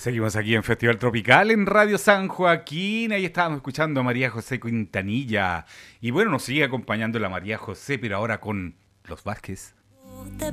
Seguimos aquí en Festival Tropical en Radio San Joaquín. Ahí estábamos escuchando a María José Quintanilla. Y bueno, nos sigue acompañando la María José, pero ahora con los Vázquez. Te